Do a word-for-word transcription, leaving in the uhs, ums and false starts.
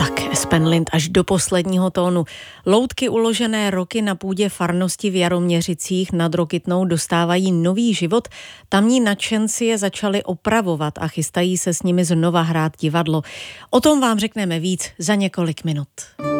Tak, Espen Lind až do posledního tónu. Loutky uložené roky na půdě farnosti v Jaroměřicích nad Rokytnou dostávají nový život. Tamní nadšenci je začali opravovat a chystají se s nimi znova hrát divadlo. O tom vám řekneme víc za několik minut.